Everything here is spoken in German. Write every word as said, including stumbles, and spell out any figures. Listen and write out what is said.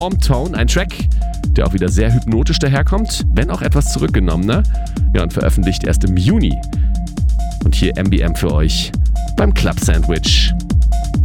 Warm Tone, ein Track, der auch wieder sehr hypnotisch daherkommt, wenn auch etwas zurückgenommener. Ja, und veröffentlicht erst im Juni. Und hier M B M für euch beim Club Sandwich.